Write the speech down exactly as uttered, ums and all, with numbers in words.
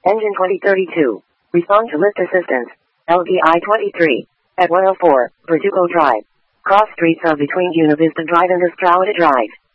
Engine twenty thirty-two. Respond to lift assistance. L D I twenty-three. At one oh four, Verdugo Drive. Cross streets are between Univista Drive and Estrada Drive.